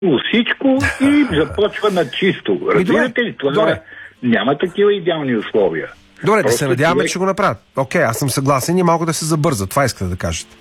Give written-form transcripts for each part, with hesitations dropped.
всичко и започва на чисто. Разбирате ли? Това няма такива идеални условия. Добре, да се надяваме, че го направят. Окей, аз съм съгласен и малко да се забързат. Това искате да кажете.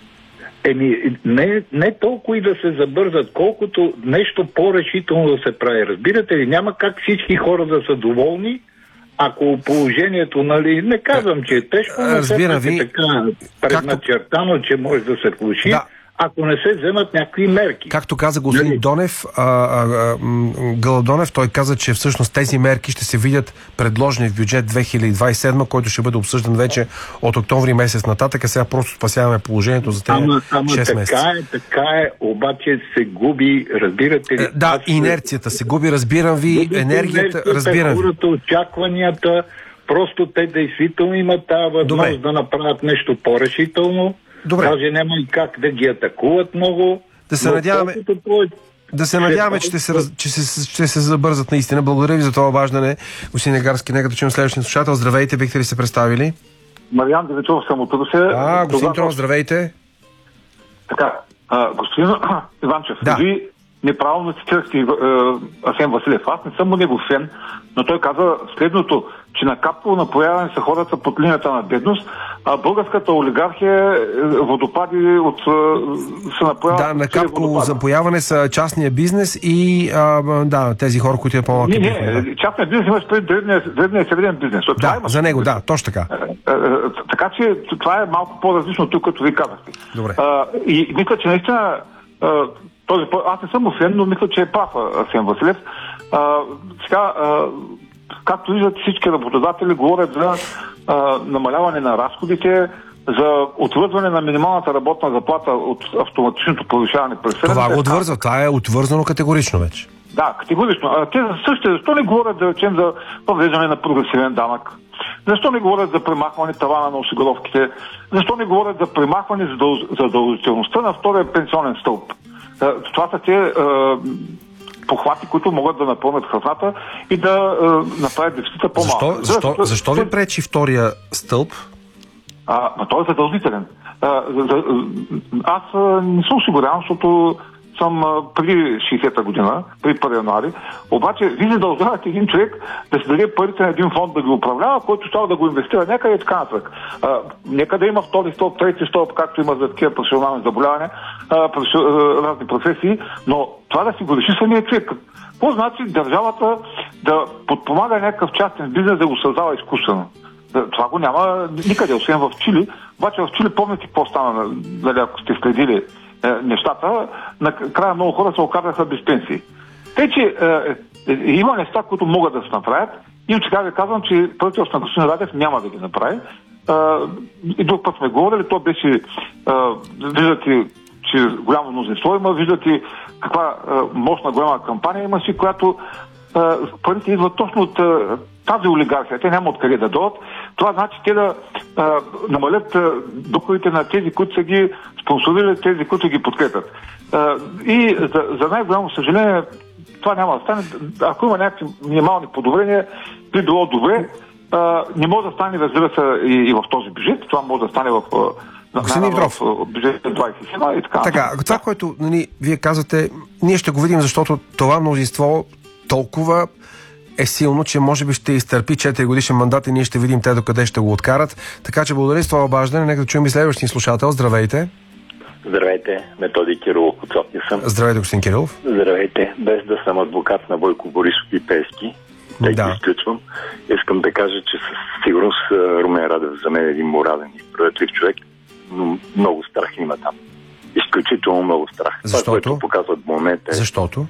Не толкова и да се забързат, колкото нещо по-решително да се прави. Разбирате ли, няма как всички хора да са доволни, ако положението, не казвам, че е тежко, но все така предначертано, че може да се влоши, ако не се вземат някакви мерки. Както каза господин Донев, Галадонев, той каза, че всъщност тези мерки ще се видят предложени в бюджет 2027, който ще бъде обсъждан вече от октомври месец нататък, а сега просто спасяваме положението за тези 6 месеца. Така е, обаче се губи, разбирате ли? Инерцията се губи, разбирам ви, енергията, разбирам ви. Хората, очакванията, просто те действително имат тази възможност да направят нещо по-решително. Добре. Даже няма и как да ги атакуват много. Да се надяваме, че се забързат наистина. Благодаря ви за това обаждане, господин Негарски. Нека да чуем следващия слушател. Здравейте, бихте ли се представили? Мариан Димитров, съм от Русе. Господин Трон, здравейте. Така, господин Иванчев, ви неправилно цитирахте Асен Василев. Аз не съм му негов фен, но той каза следното, че накапало напояване са хората под линията на бедност, а българската олигархия водопади се напояват... Да, накапало запояване са частния бизнес и тези хора, които е по-малки. Не, частния бизнес имаш пред дребния среден бизнес. За него, точно така. Така че това е малко по-различно тук, като ви казахте. Добре. И мисля, че наистина аз не съм офен, но мисля, че е прав Асен Василев. Сега, както виждате, всички работодатели говорят за намаляване на разходите, за отвързване на минималната работна заплата от автоматичното повишаване през средната. Това го отвързва, това е отвързано категорично вече. Да, категорично. Те също, защо не говорят, да речем, за въвеждане на прогресивен данък? Защо не говорят за премахване тавана на осигуровките? Защо не говорят за премахване задължителността на втория пенсионен стълб? Това са те похвати, които могат да напълнят хазната и да направят дефицита по-малко. Защо ви пречи втория стълб? Той е задължителен. Аз не съм осигуряван, защото съм преди 60-та година, преди 1 януари. Обаче, ви задължавате един човек да се даде парите на един фонд да ги управлява, който ще да го инвестира някъде и така нататък. Нека да има втори стълб, трети стълб, както има за такива професионални заболявания, разни професии, но това да си го реши самия човек. Какво значи държавата да подпомага някакъв частен бизнес да го създава изкуствено? Това го няма никъде, освен в Чили. Обаче в Чили помните какво стана, дали ако сте следили нещата, накрая много хора се оказаха без пенсии. Тъй, че има неща, които могат да се направят и сега ви казвам, че правителството на господин Радев няма да ги направи. И друг път сме говорили, то беше виждате, че голямо мнозинство има, виждате каква мощна голяма кампания има си, която парите идват точно от тази олигархия. Те няма откъде да дойдат. Това значи те да намалят доходите на тези, които са ги спонсорирали, тези, които ги подкрепят. И за най-голямо съжаление това няма да стане. Ако има някакви минимални подобрения, би било добре. Не може да стане, разбира се, и в този бюджет. Това може да стане в бюджет 27 и така. Така, това, което вие казвате, ние ще го видим, защото това мнозинство толкова е силно, че може би ще изтърпи 4 годишен мандат и ние ще видим те докъде ще го откарат. Така че благодаря с това обаждане. Нека да чуем и следващия слушател. Здравейте. Здравейте, Методи Кирилов от София съм. Здравейте, господин Кирилов. Здравейте, без да съм адвокат на Бойко Борисов и Пески, тъй го изключвам. Искам да кажа, че със сигурност Румен Радев за мен е един морален и справедлив човек, но много страх има там. Изключително много страх. Защо? Това, което показват в момента е... Защо?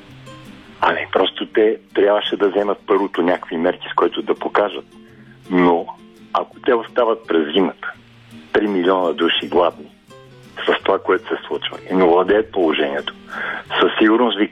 Просто те трябваше да вземат първото някакви мерки, с които да покажат. Но ако те остават през зимата, 3 милиона души гладни, с това, което се случва, и не владеят положението, със сигурност ви